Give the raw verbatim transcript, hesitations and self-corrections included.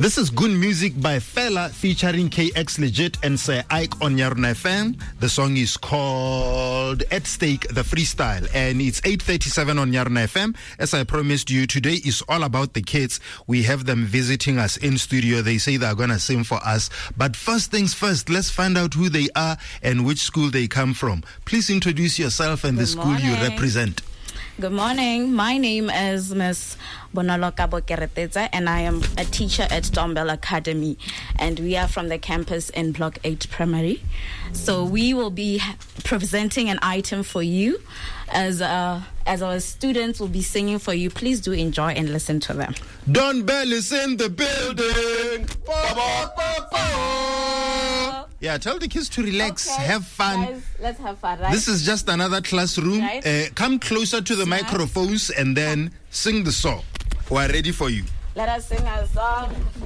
This is Good Music by Fela featuring K X Legit and Sir Ike on Yarna F M. The song is called At Stake, the Freestyle, and it's eight thirty-seven on Yarna F M. As I promised you, today is all about the kids. We have them visiting us in studio. They say they're going to sing for us. But first things first, let's find out who they are and which school they come from. Please introduce yourself and Good the school morning. you represent. Good morning. My name is Miss Bonoloka Bokereteza, and I am a teacher at Dombell Academy, and we are from the campus in Block eight Primary. So we will be presenting an item for you as uh, as our students will be singing for you. Please do enjoy and listen to them. Don Bell is in the building. Yeah, tell the kids to relax, Okay, have fun. Guys, let's have fun, right? This is just another classroom. Right. Uh, come closer to the Smile. microphones and then sing the song. We're ready for you. Let us sing our song.